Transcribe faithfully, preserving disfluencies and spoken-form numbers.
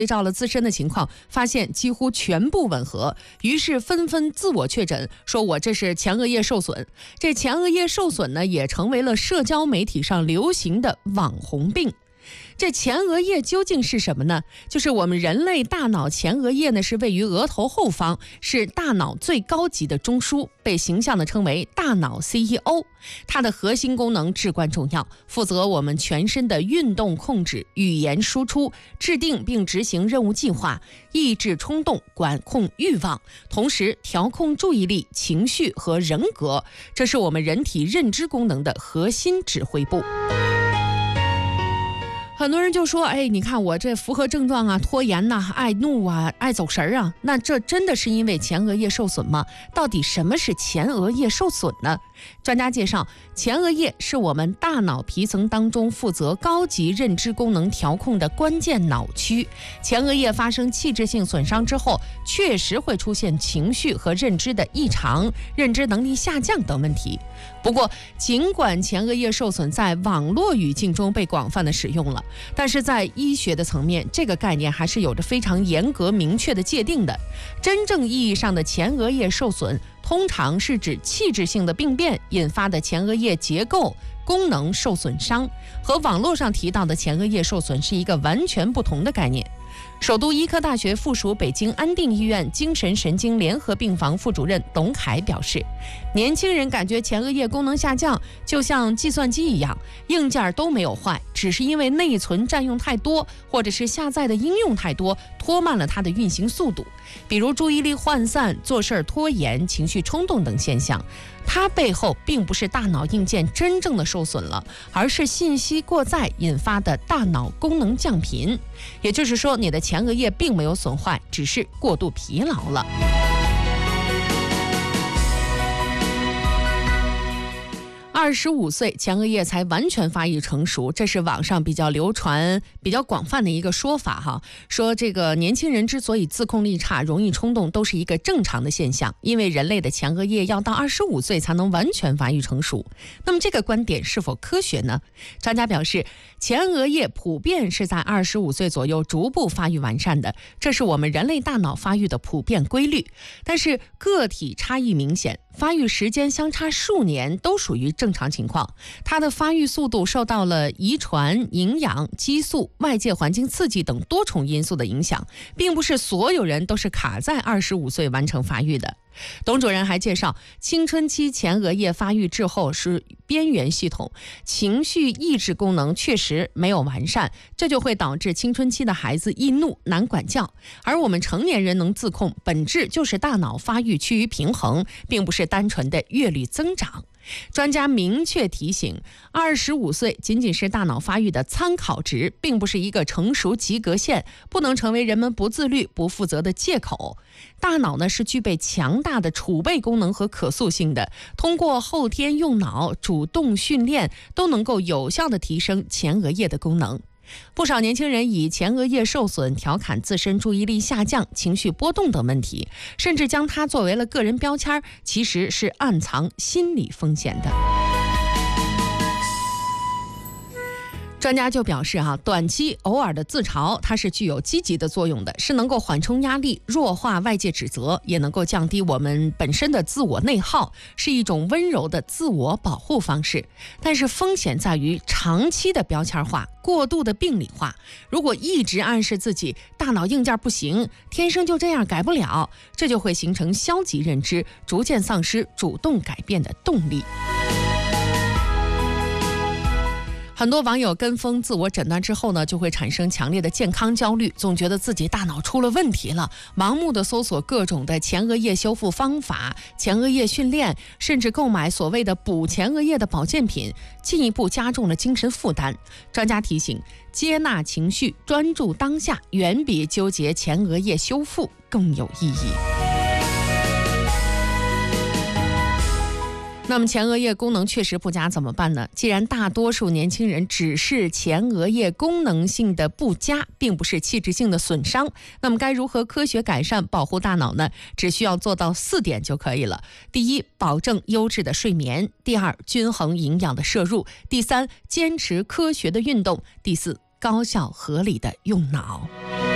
对照了自身的情况，发现几乎全部吻合，于是纷纷自我确诊，说我这是前额叶受损。这前额叶受损呢，也成为了社交媒体上流行的网红病。这前额叶究竟是什么呢？就是我们人类大脑前额叶呢，是位于额头后方，是大脑最高级的中枢，被形象的称为大脑 C E O。 它的核心功能至关重要，负责我们全身的运动控制、语言输出、制定并执行任务计划、抑制冲动、管控欲望，同时调控注意力、情绪和人格，这是我们人体认知功能的核心指挥部。很多人就说，哎，你看我这符合症状啊，拖延呐、啊、爱怒啊、爱走神啊，那这真的是因为前额叶受损吗？到底什么是前额叶受损呢？专家介绍，前额叶是我们大脑皮层当中负责高级认知功能调控的关键脑区。前额叶发生器质性损伤之后，确实会出现情绪和认知的异常、认知能力下降等问题。不过，尽管前额叶受损在网络语境中被广泛的使用了，但是在医学的层面，这个概念还是有着非常严格明确的界定的。真正意义上的前额叶受损，通常是指器质性的病变引发的前额叶结构功能受损伤，和网络上提到的前额叶受损是一个完全不同的概念。首都医科大学附属北京安定医院精神神经联合病房副主任董凯表示，年轻人感觉前额叶功能下降，就像计算机一样，硬件都没有坏，只是因为内存占用太多，或者是下载的应用太多，拖慢了它的运行速度，比如注意力涣散、做事拖延、情绪冲动等现象。它背后并不是大脑硬件真正的受损了，而是信息过载引发的大脑功能降频。也就是说，你的前额叶并没有损坏，只是过度疲劳了。二十五岁前额叶才完全发育成熟，这是网上比较流传、比较广泛的一个说法哈。说这个年轻人之所以自控力差、容易冲动，都是一个正常的现象，因为人类的前额叶要到二十五岁才能完全发育成熟。那么这个观点是否科学呢？专家表示，前额叶普遍是在二十五岁左右逐步发育完善的，这是我们人类大脑发育的普遍规律。但是个体差异明显，发育时间相差数年都属于正常情况。它的发育速度受到了遗传、营养、激素、外界环境刺激等多重因素的影响，并不是所有人都是卡在二十五岁完成发育的。董主任还介绍，青春期前额叶发育滞后是边缘系统，情绪抑制功能确实没有完善，这就会导致青春期的孩子易怒、难管教。而我们成年人能自控，本质就是大脑发育趋于平衡，并不是单纯的阅率增长。专家明确提醒，二十五岁仅仅是大脑发育的参考值，并不是一个成熟及格线，不能成为人们不自律、不负责的借口。大脑呢是具备强大的储备功能和可塑性的，通过后天用脑、主动训练，都能够有效地提升前额叶的功能。不少年轻人以前额叶受损调侃自身注意力下降、情绪波动等问题，甚至将它作为了个人标签，其实是暗藏心理风险的。专家就表示啊，短期偶尔的自嘲，它是具有积极的作用的，是能够缓冲压力、弱化外界指责，也能够降低我们本身的自我内耗，是一种温柔的自我保护方式。但是风险在于长期的标签化、过度的病理化。如果一直暗示自己大脑硬件不行，天生就这样改不了，这就会形成消极认知，逐渐丧失主动改变的动力。很多网友跟风自我诊断之后呢，就会产生强烈的健康焦虑，总觉得自己大脑出了问题了，盲目的搜索各种的前额叶修复方法、前额叶训练，甚至购买所谓的补前额叶的保健品，进一步加重了精神负担。专家提醒，接纳情绪、专注当下，远比纠结前额叶修复更有意义。那么前额叶功能确实不佳怎么办呢？既然大多数年轻人只是前额叶功能性的不佳，并不是器质性的损伤，那么该如何科学改善保护大脑呢？只需要做到四点就可以了。第一，保证优质的睡眠；第二，均衡营养的摄入；第三，坚持科学的运动；第四，高效合理的用脑。